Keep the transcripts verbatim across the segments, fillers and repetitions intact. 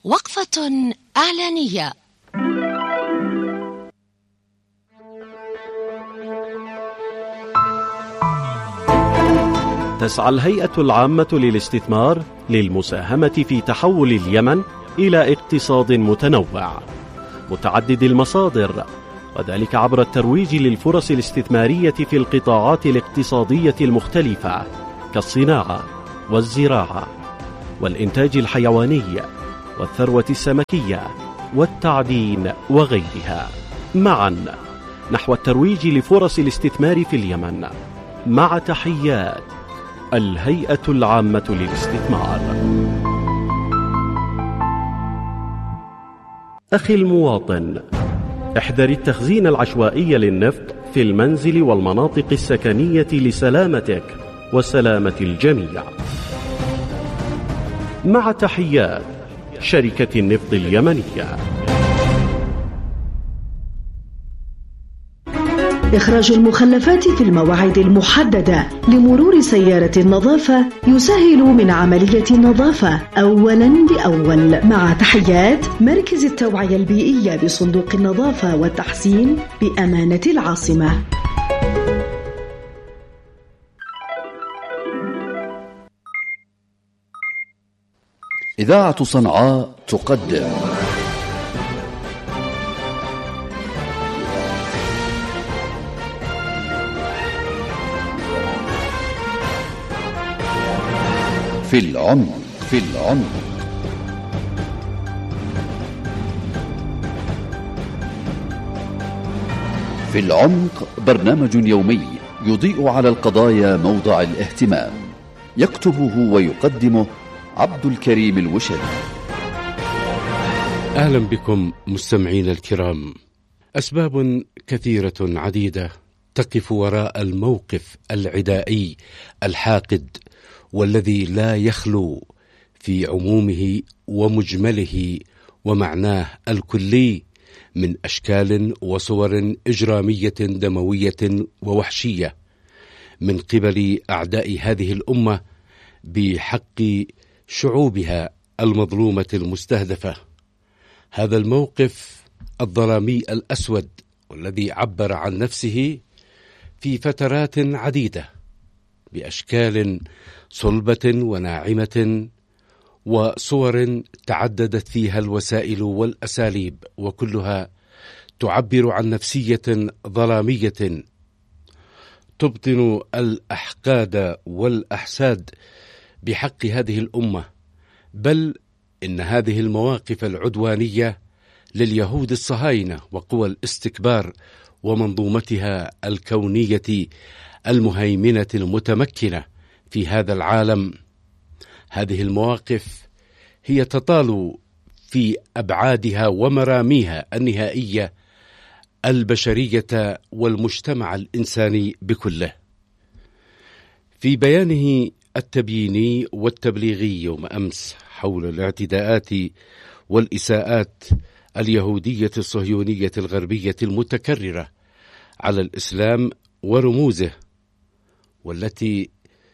وقفة إعلانية. تسعى الهيئة العامة للاستثمار للمساهمة في تحول اليمن إلى اقتصاد متنوع متعدد المصادر، وذلك عبر الترويج للفرص الاستثمارية في القطاعات الاقتصادية المختلفة كالصناعة والزراعة والإنتاج الحيواني والثروة السمكية والتعدين وغيرها، معا نحو الترويج لفرص الاستثمار في اليمن، مع تحيات الهيئة العامة للاستثمار. أخي المواطن، احذر التخزين العشوائي للنفط في المنزل والمناطق السكنية لسلامتك وسلامة الجميع. مع تحيات شركة النفط اليمنية. إخراج المخلفات في المواعيد المحددة لمرور سيارة النظافة يسهل من عملية النظافة أولا بأول. مع تحيات مركز التوعية البيئية بصندوق النظافة والتحسين بأمانة العاصمة. إذاعة صنعاء تقدم في العمق في العمق في العمق برنامج يومي يضيء على القضايا موضع الاهتمام، يكتبه ويقدمه عبد الكريم الوشري. أهلا بكم مستمعين الكرام. أسباب كثيرة عديدة تقف وراء الموقف العدائي الحاقد والذي لا يخلو في عمومه ومجمله ومعناه الكلي من أشكال وصور إجرامية دموية ووحشية من قبل أعداء هذه الأمة بحق شعوبها المظلومة المستهدفة. هذا الموقف الظلامي الأسود والذي عبر عن نفسه في فترات عديدة بأشكال صلبة وناعمة وصور تعددت فيها الوسائل والأساليب، وكلها تعبر عن نفسية ظلامية تبطن الأحقاد والأحساد بحق هذه الأمة. بل إن هذه المواقف العدوانية لليهود الصهاينة وقوى الاستكبار ومنظومتها الكونية المهيمنة المتمكنة في هذا العالم، هذه المواقف هي تطال في أبعادها ومراميها النهائية البشرية والمجتمع الإنساني بكله. في بيانه التبييني والتبليغي يوم أمس حول الاعتداءات والإساءات اليهودية الصهيونية الغربية المتكررة على الإسلام ورموزه، والتي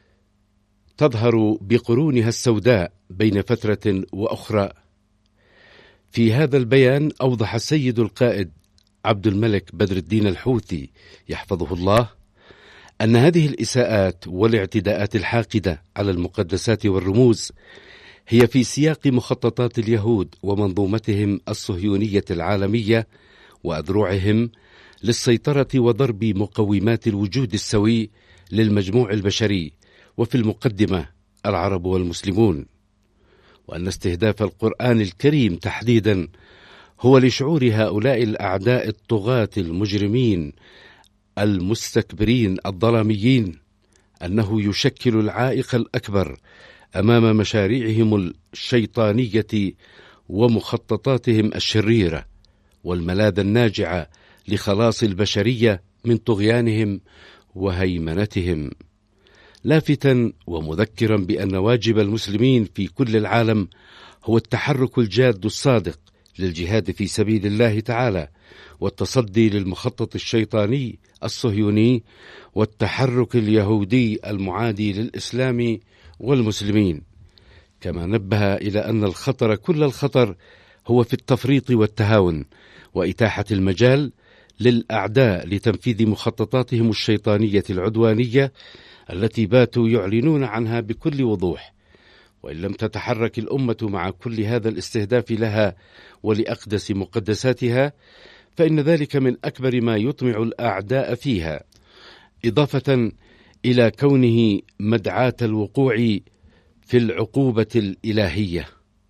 تظهر بقرونها السوداء بين فترة وأخرى، في هذا البيان أوضح السيد القائد عبد الملك بدر الدين الحوثي يحفظه الله أن هذه الإساءات والاعتداءات الحاقدة على المقدسات والرموز هي في سياق مخططات اليهود ومنظومتهم الصهيونية العالمية وأذرعهم للسيطرة وضرب مقومات الوجود السوي للمجموع البشري، وفي المقدمة العرب والمسلمون، وأن استهداف القرآن الكريم تحديدا هو لشعور هؤلاء الأعداء الطغاة المجرمين المستكبرين الظلاميين أنه يشكل العائق الأكبر أمام مشاريعهم الشيطانية ومخططاتهم الشريرة، والملاذ الناجعة لخلاص البشرية من طغيانهم وهيمنتهم، لافتا ومذكرا بأن واجب المسلمين في كل العالم هو التحرك الجاد الصادق للجهاد في سبيل الله تعالى، والتصدي للمخطط الشيطاني الصهيوني والتحرك اليهودي المعادي للإسلام والمسلمين، كما نبه إلى أن الخطر كل الخطر هو في التفريط والتهاون وإتاحة المجال للأعداء لتنفيذ مخططاتهم الشيطانية العدوانية التي باتوا يعلنون عنها بكل وضوح. وإن لم تتحرك الأمة مع كل هذا الاستهداف لها ولأقدس مقدساتها فإن ذلك من أكبر ما يطمع الأعداء فيها، إضافة إلى كونه مدعاة الوقوع في العقوبة الإلهية.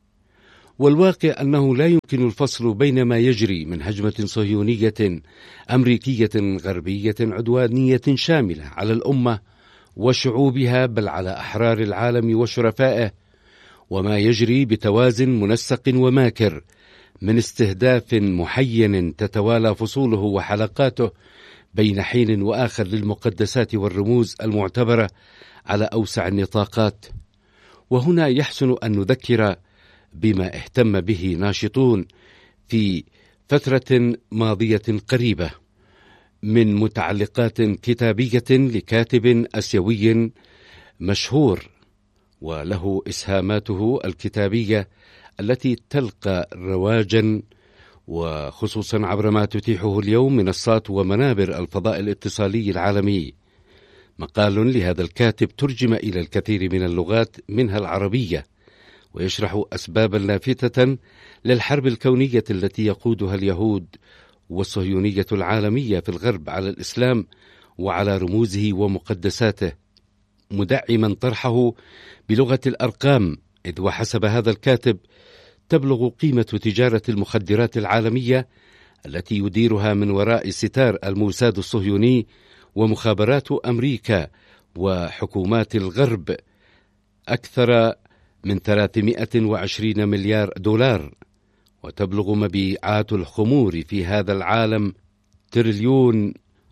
والواقع أنه لا يمكن الفصل بين ما يجري من هجمة صهيونية أمريكية غربية عدوانية شاملة على الأمة وشعوبها بل على أحرار العالم وشرفائه، وما يجري بتوازن منسق وماكر من استهداف محين تتوالى فصوله وحلقاته بين حين وآخر للمقدسات والرموز المعتبرة على أوسع النطاقات. وهنا يحسن أن نذكر بما اهتم به ناشطون في فترة ماضية قريبة من متعلقات كتابية لكاتب آسيوي مشهور وله إسهاماته الكتابية التي تلقى رواجا وخصوصا عبر ما تتيحه اليوم منصات ومنابر الفضاء الاتصالي العالمي. مقال لهذا الكاتب ترجم إلى الكثير من اللغات منها العربية، ويشرح أسبابا لافتة للحرب الكونية التي يقودها اليهود والصهيونية العالمية في الغرب على الإسلام وعلى رموزه ومقدساته، مدعما طرحه بلغة الأرقام، إذ وحسب هذا الكاتب تبلغ قيمة تجارة المخدرات العالمية التي يديرها من وراء ستار الموساد الصهيوني ومخابرات أمريكا وحكومات الغرب أكثر من ثلاثمائة وعشرين مليار دولار، وتبلغ مبيعات الخمور في هذا العالم تريليون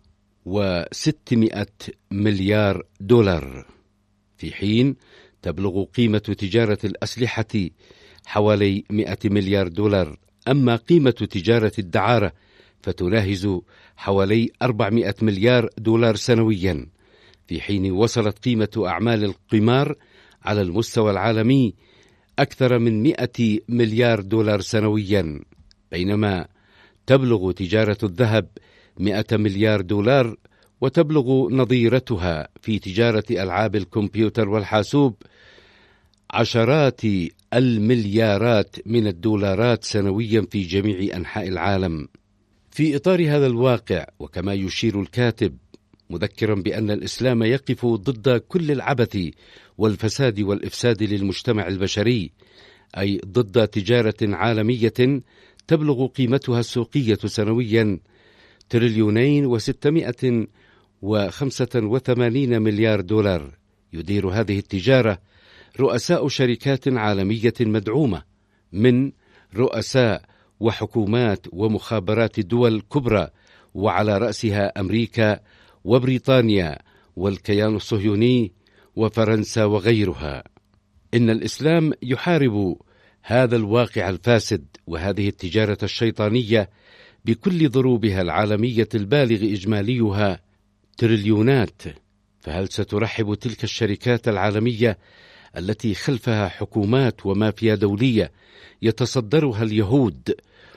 وستمائة مليار دولار، في حين تبلغ قيمة تجارة الأسلحة حوالي مئة مليار دولار. أما قيمة تجارة الدعارة فتناهز حوالي أربعمائة مليار دولار سنويا، في حين وصلت قيمة أعمال القمار على المستوى العالمي أكثر من مئة مليار دولار سنويا، بينما تبلغ تجارة الذهب مئة مليار دولار، وتبلغ نظيرتها في تجارة ألعاب الكمبيوتر والحاسوب عشرات المليارات من الدولارات سنويا في جميع أنحاء العالم. في إطار هذا الواقع، وكما يشير الكاتب مذكرا بأن الإسلام يقف ضد كل العبث والفساد والإفساد للمجتمع البشري، أي ضد تجارة عالمية تبلغ قيمتها السوقية سنويا تريليونين وستمائة وخمسة وثمانين مليار دولار، يدير هذه التجارة رؤساء شركات عالمية مدعومة من رؤساء وحكومات ومخابرات دول كبرى، وعلى رأسها أمريكا وبريطانيا والكيان الصهيوني وفرنسا وغيرها. إن الإسلام يحارب هذا الواقع الفاسد وهذه التجارة الشيطانية بكل ضروبها العالمية البالغ إجماليها تريليونات. فهل سترحب تلك الشركات العالمية التي خلفها حكومات ومافيا دولية يتصدرها اليهود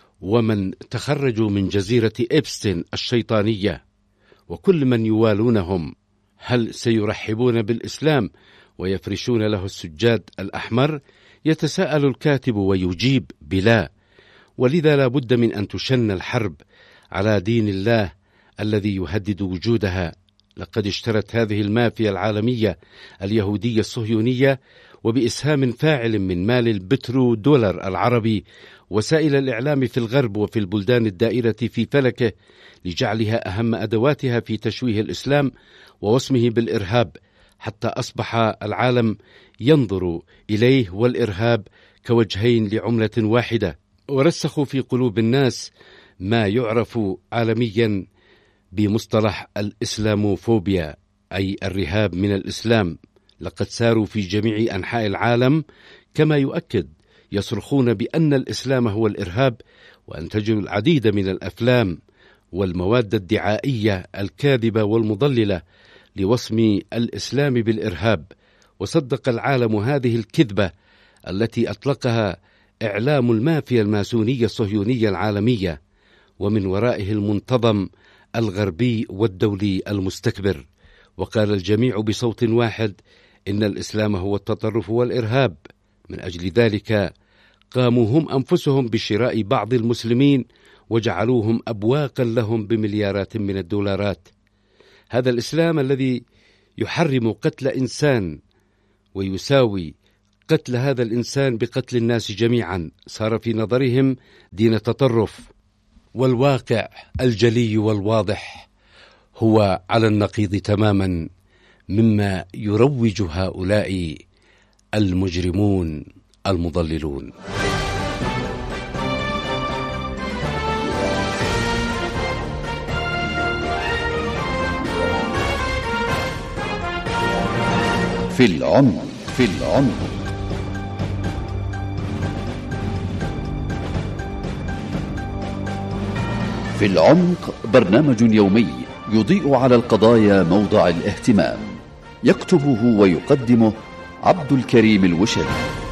ومن تخرجوا من جزيرة إبستين الشيطانية وكل من يوالونهم، هل سيرحبون بالإسلام ويفرشون له السجاد الأحمر؟ يتساءل الكاتب ويجيب بلا. ولذا لا بد من أن تشن الحرب على دين الله الذي يهدد وجودها. لقد اشترت هذه المافيا العالمية اليهودية الصهيونية وبإسهام فاعل من مال البترو دولار العربي وسائل الإعلام في الغرب وفي البلدان الدائرة في فلكه لجعلها أهم أدواتها في تشويه الإسلام ووصمه بالإرهاب، حتى أصبح العالم ينظر إليه والإرهاب كوجهين لعملة واحدة، ورسخوا في قلوب الناس ما يعرف عالميا بمصطلح الإسلاموفوبيا، أي الرهاب من الإسلام. لقد ساروا في جميع أنحاء العالم كما يؤكد يصرخون بأن الإسلام هو الإرهاب، وأنتجوا العديد من الأفلام والمواد الدعائية الكاذبة والمضللة لوصم الإسلام بالإرهاب. وصدق العالم هذه الكذبة التي أطلقها إعلام المافيا الماسونية الصهيونية العالمية، ومن ورائه المنتظم الغربي والدولي المستكبر. وقال الجميع بصوت واحد إن الإسلام هو التطرف والإرهاب. من أجل ذلك قاموا هم أنفسهم بشراء بعض المسلمين وجعلوهم أبواقا لهم بمليارات من الدولارات. هذا الإسلام الذي يحرم قتل إنسان ويساوي قتل هذا الإنسان بقتل الناس جميعا صار في نظرهم دين تطرف، والواقع الجلي والواضح هو على النقيض تماما مما يروج هؤلاء المجرمون المضللون. في العمق في العمق في العمق برنامج يومي يضيء على القضايا موضع الاهتمام، يكتبه ويقدمه عبد الكريم الوشري.